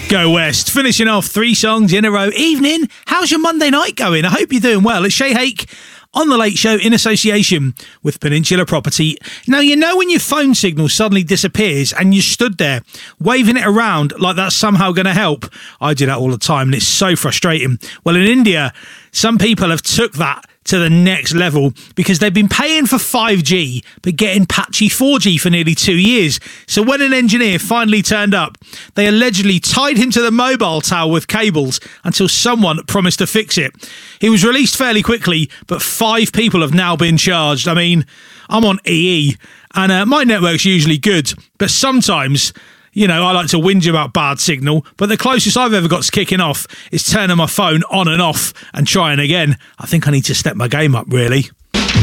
Go West, finishing off 3 songs in a row. Evening, how's your Monday night going? I hope you're doing well. It's Shay Hake on The Late Show in association with Peninsula Property. Now, you know when your phone signal suddenly disappears and you stood there waving it around like that's somehow going to help? I do that all the time and it's so frustrating. Well, in India, some people have took that to the next level because they've been paying for 5G but getting patchy 4G for nearly 2 years. So when an engineer finally turned up, they allegedly tied him to the mobile tower with cables until someone promised to fix it. He was released fairly quickly, but 5 people have now been charged. I mean, I'm on EE and my network's usually good, but sometimes, you know, I like to whinge about bad signal, but the closest I've ever got to kicking off is turning my phone on and off and trying again. I think I need to step my game up, really.